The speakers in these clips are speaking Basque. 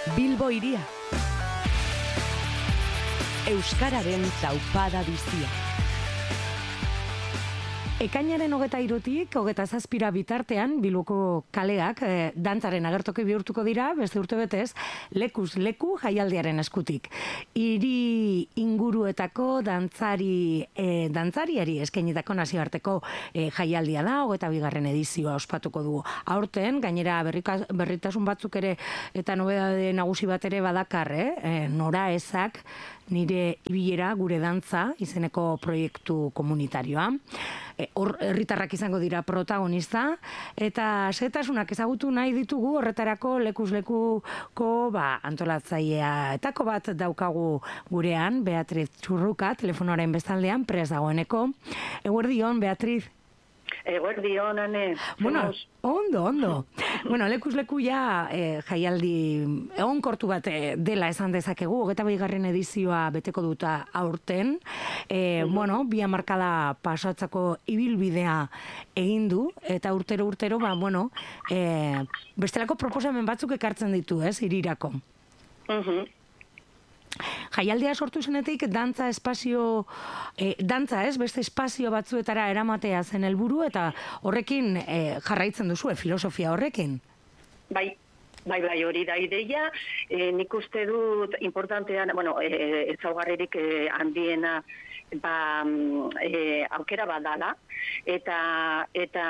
Bilbo hiria. Euskararen taupada bizia. Ekainaren 23tik 27 bitartean Bilboko kaleak dantzaren agertoki bihurtuko dira, beste urtebetez, lekuz leku jaialdiaren eskutik. Hiri inguruetako dantzariari eskainitako nazioarteko jaialdia da, 22. edizioa ospatuko du. Aurten, gainera berritasun batzuk ere eta nobedade nagusi bat ere badakar, Nora ezak nire ibilera gure dantza izeneko proiektu komunitarioa. Hor herritarrak izango dira protagonista eta setasunak ezagutu nahi ditugu horretarako lekuz lekuko antolatzaileetako bat daukagu gurean, Beatriz Txurruka, telefonoaren bestaldean prest dagoeneko. Eguerdion, Beatriz. Eguerdion, Ane. Bueno, ondo. Bueno, lekuz leku ja jaialdi egonkortu bat dela esan dezakegu, 22. edizioa beteko duta aurten. Bueno, bi hamarkada pasatzako ibilbidea egin du, eta urtero, bestelako proposamen batzuk ekartzen ditu, hirirako. Jaialdia sortu zenetik dantza espazio, beste espazio batzuetara eramatea zen helburu eta horrekin jarraitzen duzue, filosofia horrekin? Bai, hori da ideia. Nik uste dut importantean, ezaugarririk handiena aukera bat dala, eta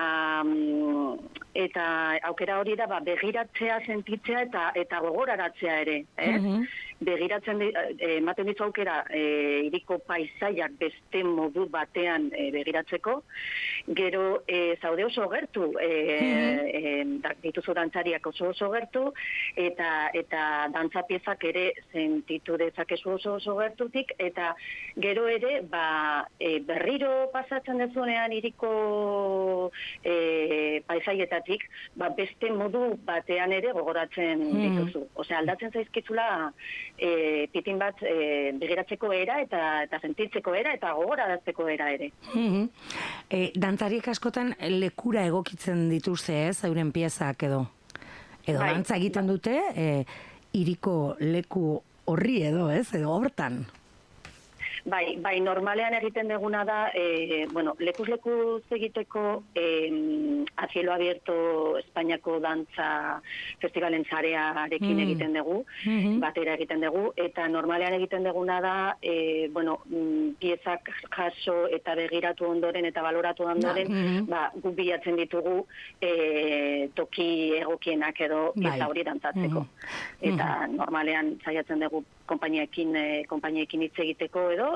aukera hori da begiratzea, sentitzea eta gogoraratzea ere. Begiratzen ematen ditu aukera hiriko paisaiak beste modu batean begiratzeko, gero zaude oso gertu, dituzu dantzariak oso gertu, eta dantza piezak ere sentitu dezakezu oso gertutik, eta gero ere berriro pasatzen dezunean hiriko paisaietatik, beste modu batean ere gogoratzen dituzu. Osea, aldatzen zaizkitzula pitin bat begiratzeko era eta sentitzeko era eta gogorarazteko era ere. Dantzariek askotan lekura egokitzen dituzte, euren piezak edo dantza egiten dute hiriko leku horri edo hortan. Bai, normalean egiten deguna da, lekuz lekuz egiteko a cielo abierto Espainiako dantza festivalen zarearekin egiten dugu, batera egiten dugu, eta normalean egiten deguna da, piezak jaso eta begiratu ondoren eta baloratu ondoren, guk bilatzen ditugu toki egokienak edo pieza hori dantzatzeko. Eta normalean saiatzen dugu konpainiekin hitz egiteko edo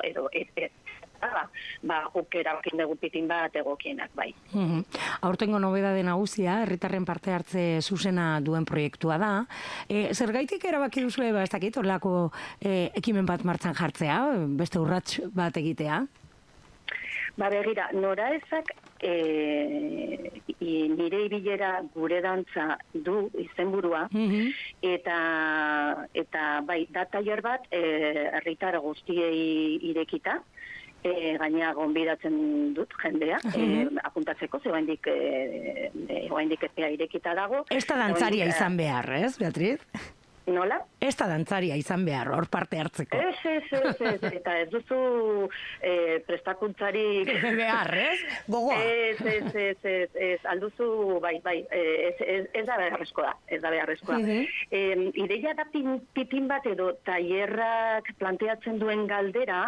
guk erabakin dugu pitin bat egokienak, bai. Aurtengo nobedade nagusia, herritarren parte hartze zuzena duen proiektua da. Zergaitik erabaki duzue, ez dakit, horrelako ekimen bat martxan jartzea, beste urrats bat egitea? Begira, Nora ezak nire ibilera gure dantza du izenburua, eta bai, da tailer bat herritar guztiei irekita, gaina gonbidatzen dut jendea, apuntatzeko, oraindik epea irekita dago. Ez da dantzaria izan behar, ez, Beatriz? Nola? Ez da dantzaria izan behar, hor parte hartzeko. Ez, eta ez duzu prestakuntzari... Behar, ez? Gogoa. Ez, alduzu, bai, ez da beharrezkoa. Ideia da pitin bat edo tailerrak planteatzen duen galdera,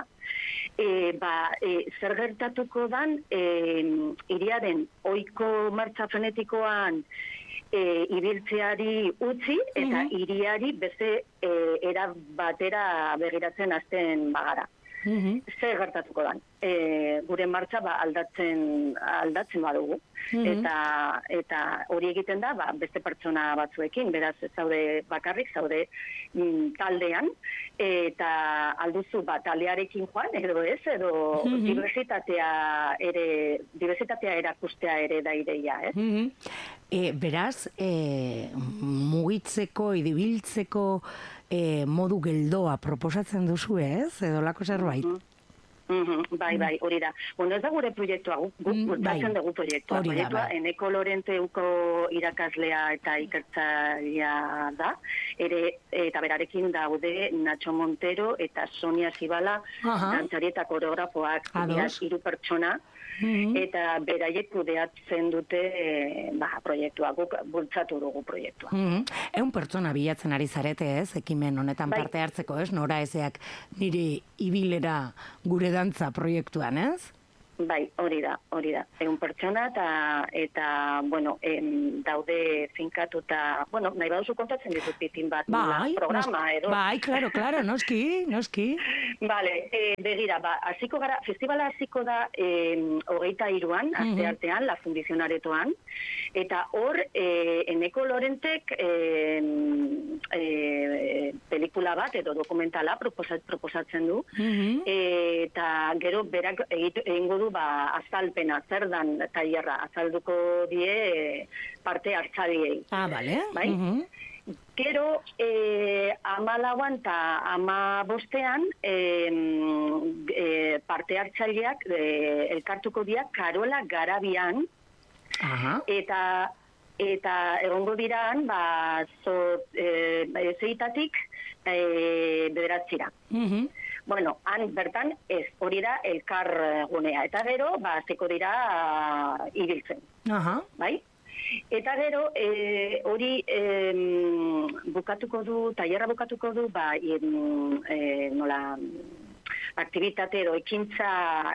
zer gertatuko dan hiriaren ohiko martxa frenetikoan ibiltzeari utzi eta hiriari beste era batera begiratzen hasten bagara. Zer gertatuko dan? Gure martxa aldatzen badugu. Eta hori egiten da beste pertsona batzuekin, beraz ez zaude bakarrik, zaude taldean, eta alduzu taldearekin joan, edo diversitatea erakustea ere da ideia, ez? Beraz, mugitzeko, idibiltzeko modu geldoa proposatzen duzu, ez? Edo lako zerbait? Bai, hori da. Bueno, ez da gure proiektua, guk batzen dugu proiektua. Proiektua Eneko Lorenteuko irakaslea eta ikertzailea da, ere, eta berarekin daude Nacho Montero eta Sonia Zibala, dantzari eta koreografoak, hiru pertsona, eta beraiek kudeatzen dute proiektua, guk bultzatu dugu proiektua. Eun pertsona bilatzen ari zarete, ez, ekimen honetan parte hartzeko, ez, nora ezeak nire ibilera gure dantza proiektuan, ez? Bai, hori da. Egun pertsona eta bueno, daude finkatuta, bueno, nahi baduzu kontatzen ditut pitin bat, programa, edo. Bai, claro, noski. Vale, begira, festivala hasiko da 23an, asteartean, La Fundición Aretoan, eta hor, Eneko Lorentek pelikula bat, edo dokumentala proposatzen du, eta gero berak egingo du azalpena, zer dan tailerra, azalduko die parte hartzaileei. Bale. Bai? Gero, 14an eta 15ean parte hartzaileak elkartuko dira Karola Garabian, eta egongo diraan, zeitatik bederatzira. Bueno, han bertan ez, hori da elkar gunea. Eta gero, zeko dira ibiltzen. Bai? Eta gero, hori tailerra bukatuko du, nola, aktivitate edo ekintza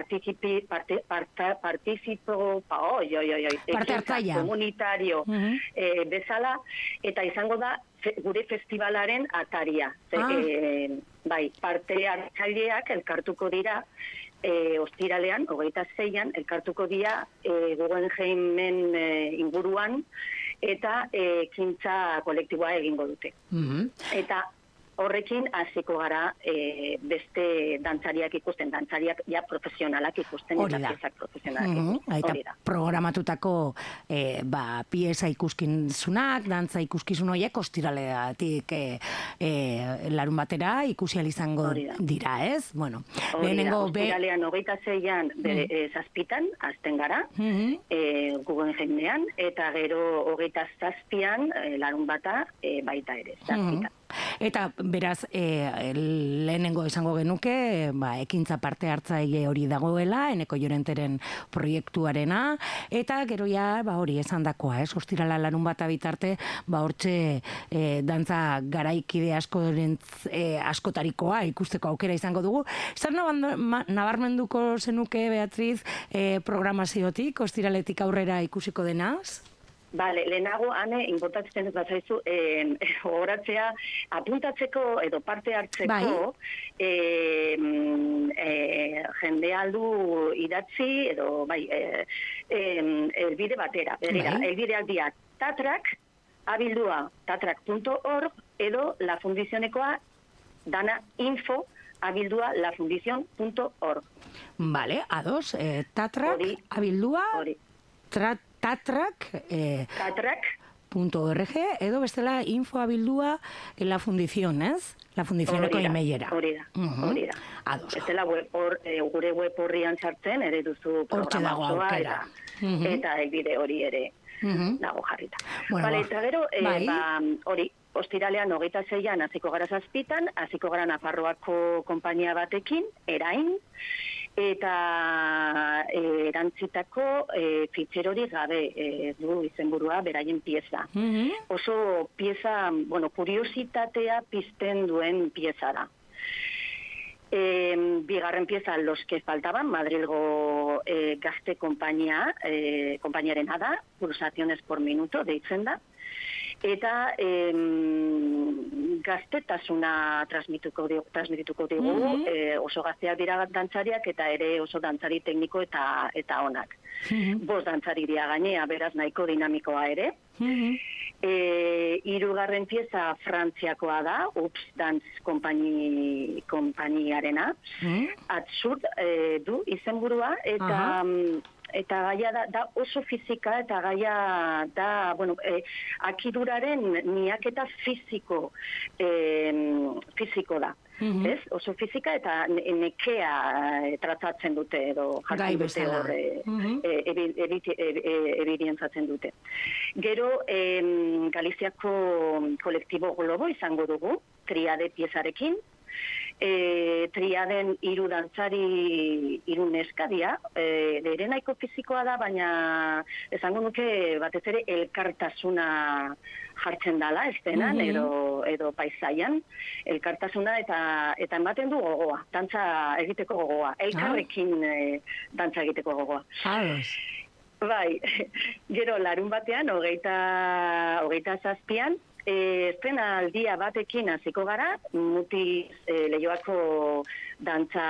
komunitario bezala, eta izango da gure festivalaren ataria. Bai, parte hartzaileak elkartuko dira ostiralean, 26an, elkartuko dira Guggenheimen inguruan, eta ekintza kolektiboa egingo dute. Eta horrekin hasiko gara beste dantzariak ikusten, dantzariak ja profesionalak ikusten, eta piezak profesionalak ikusten. Eta programatutako pieza ikuskizunak, dantza ikuskizun horiek ostiraleatik larun batera ikusi izango dira, ez? Bueno, ostiralean 26an 7:00 hasten gara, Guggenheimean, eta gero 27an larun bata baita ere, 7:00. Eta beraz, lehenengo izango genuke, ekintza parte hartzaile hori dagoela, Eneko Llorenteren proiektuarena, eta gero ja, hori esandakoa, ostirala larun bata bitarte, hortxe dantza garaikide askotarikoa ikusteko aukera izango dugu. Zer nabarmenduko zenuke, Beatriz, programaziotik, ostiraletik aurrera ikusiko denaz? Bale, lehenago, inportatzen bazaizu, horatzea, apuntatzeko edo parte hartzeko, jendea aldu idatzi, edo, elbide batera. Elbideak dira tatrak, abildua, tatrak.org, edo La Fundizionekoa, dana info, abildua, lafundizion.org. Vale, ados, tatrak, abildua, tatrak.org, edo bestela info abildua La Fundición, ez? La Fundizioneko emailera. Hori da. Bestela gure web horrian sartzen, ere duzu programazoa, eta elbide hori ere dago jarrita. Eta gero, hori, ostiralean 26an hasiko gara 7:00, hasiko gara Nafarroako konpainia batekin, Erain, eta erantzitako fitxerori gabe du izenburua beraien pieza. Oso pieza, kuriositatea pizten duen pieza da. Bigarren pieza, Los que faltaban, Madrilgo gazte konpainiarena da, pulsaciones por minuto, deitzen da. Eta gaztetasuna transmituko digu, oso gazteak dira dantzariak, eta ere oso dantzari tekniko eta onak. 5 dantzari dira gainea, beraz nahiko dinamikoa ere. Hirugarren pieza Frantziakoa da, Ups Dance konpainiarena. Absurd du izenburua, eta eta gaia da oso fizika, eta gaia da, akiduraren miaketa fiziko da. Ez? Oso fizika eta nekea tratatzen dute edo jartzen dute hor evidentzatzen dute. Gero Galiziako kolektibo Globo izango dugu, triade piezarekin. Triaden 3 dantzari 3 neskadia, ere nahiko fizikoa da, baina esango nuke batez ere elkartasuna jartzen dala, estenan, edo paisaian, elkartasuna eta ematen du gogoa, dantza egiteko gogoa, elkarrekin dantza egiteko gogoa. Bai, gero larun batean, 27an, estrena aldia batekin hasiko gara, Mutiz Leioako dantza